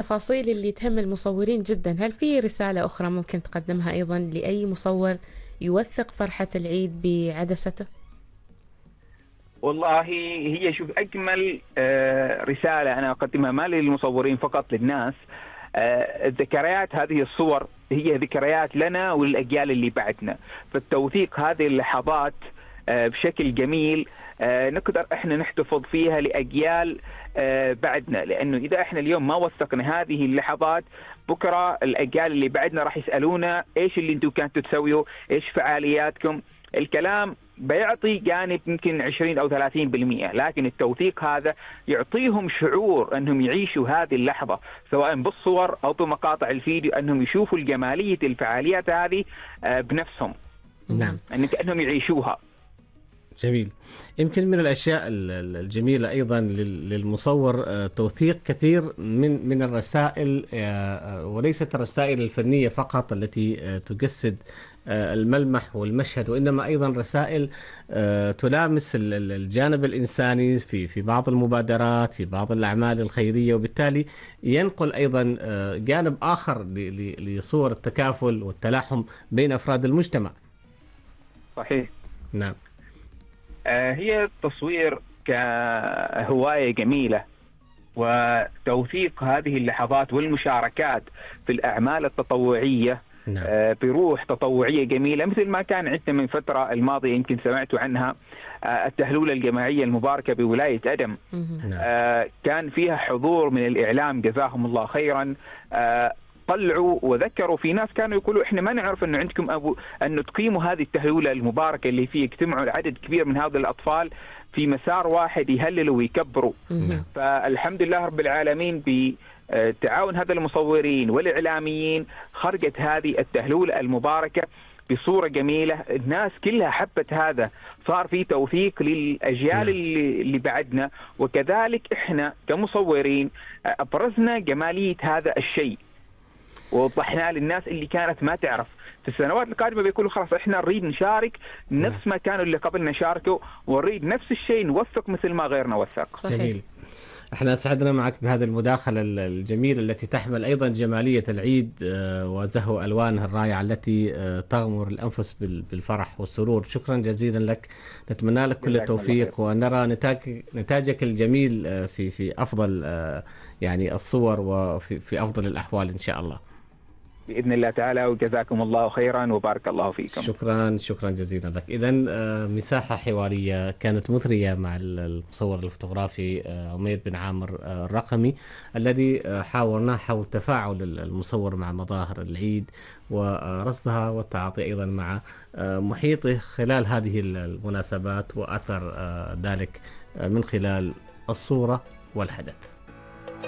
التفاصيل اللي تهم المصورين جدا. هل في رسالة أخرى ممكن تقدمها أيضا لأي مصور يوثق فرحة العيد بعدسته؟ والله هي شوف أجمل رسالة أنا أقدمها ما للمصورين فقط، للناس. الذكريات، هذه الصور هي ذكريات لنا وللأجيال اللي بعدنا، فالتوثيق هذه اللحظات بشكل جميل نقدر احنا نحتفظ فيها لأجيال بعدنا، لأنه إذا احنا اليوم ما وثقنا هذه اللحظات، بكرة الأجيال اللي بعدنا راح يسألونا ايش اللي انتم كنتوا تسويوا، ايش فعالياتكم. الكلام بيعطي جانب يمكن 20 أو 30%، لكن التوثيق هذا يعطيهم شعور أنهم يعيشوا هذه اللحظة، سواء بالصور أو بمقاطع الفيديو، أنهم يشوفوا الجمالية الفعاليات هذه بنفسهم. نعم. أن كأنهم يعيشوها. جميل. يمكن من الأشياء الجميلة أيضا للمصور توثيق كثير من الرسائل، وليست الرسائل الفنية فقط التي تجسد الملمح والمشهد، وإنما أيضا رسائل تلامس الجانب الإنساني في بعض المبادرات، في بعض الأعمال الخيرية، وبالتالي ينقل أيضا جانب آخر لصور التكافل والتلاحم بين أفراد المجتمع. صحيح. نعم. هي التصوير كهواية جميلة، وتوثيق هذه اللحظات والمشاركات في الأعمال التطوعية بروح تطوعية جميلة، مثل ما كان عندنا من فترة الماضية يمكن سمعتوا عنها، التهلولة الجماعية المباركة بولاية أدم. كان فيها حضور من الإعلام جزاهم الله خيرا، طلعوا وذكروا في ناس كانوا يقولوا احنا ما نعرف انه عندكم ان تقيموا هذه التهلولة المباركة اللي فيه يجتمعوا عدد كبير من هؤلاء الأطفال في مسار واحد يهللوا ويكبروا. فالحمد لله رب العالمين بتعاون هذا المصورين والإعلاميين خرجت هذه التهلولة المباركة بصورة جميلة، الناس كلها حبت هذا، صار في توثيق للأجيال اللي بعدنا، وكذلك احنا كمصورين أبرزنا جمالية هذا الشيء ووضحناه للناس اللي كانت ما تعرف. في السنوات القادمة بيقولوا خلاص احنا نريد نشارك نفس ما كانوا اللي قبلنا شاركوا، ونريد نفس الشيء نوثق مثل ما غيرنا وثق. صحيح. جميل. احنا سعدنا معك بهذه المداخلة الجميلة التي تحمل ايضا جمالية العيد وزهو الوانها الرائعة التي تغمر الانفس بالفرح والسرور. شكرا جزيلا لك، نتمنى لك كل التوفيق، ونرى نتاجك الجميل في افضل يعني الصور وفي افضل الاحوال ان شاء الله بإذن الله تعالى، وجزاكم الله خيرا وبارك الله فيكم. شكرا جزيلا لك. إذن مساحة حوارية كانت مثرية مع المصور الفوتوغرافي عمير بن عامر الرقمي، الذي حاورناه حول تفاعل المصور مع مظاهر العيد ورصدها والتعاطي أيضا مع محيطه خلال هذه المناسبات، وأثر ذلك من خلال الصورة والحدث.